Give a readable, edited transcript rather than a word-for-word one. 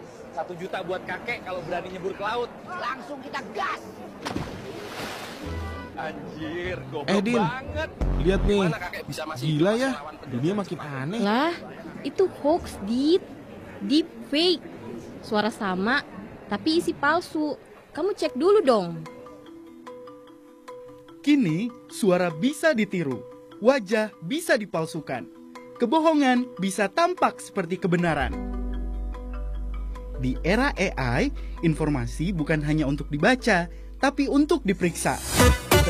1 juta buat kakek kalau berani nyebur ke laut. Langsung kita gas. Anjir, goblok Din, banget. lihat nih. Gimana kakek bisa masih Gila ya, melawan penjajah dunia Jepang? makin aneh. Lah, itu hoax, deep fake. Suara sama, tapi isi palsu. Kamu cek dulu dong. Kini, suara bisa ditiru, wajah bisa dipalsukan, kebohongan bisa tampak seperti kebenaran. Di era AI, informasi bukan hanya untuk dibaca, tapi untuk diperiksa.